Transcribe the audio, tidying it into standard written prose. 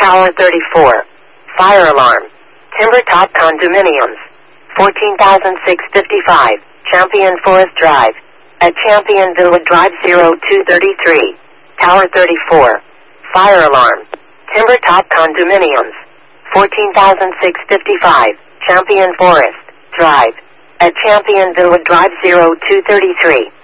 Tower 34. Fire alarm. Timber Top Condominiums. 14,655. Champion Forest Drive. At Champion Villa Drive 0233. Tower 34. Fire alarm. Timber Top Condominiums. 14,655. Champion Forest Drive. At Champion Villa Drive 0233.